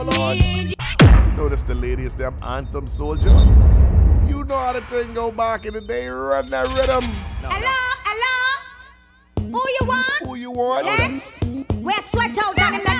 Lord. Notice the ladies, them anthem soldier. You know how the thing go back in the day, run that rhythm. Hello, hello. Who you want? Who you want? Lex, we're sweat out on him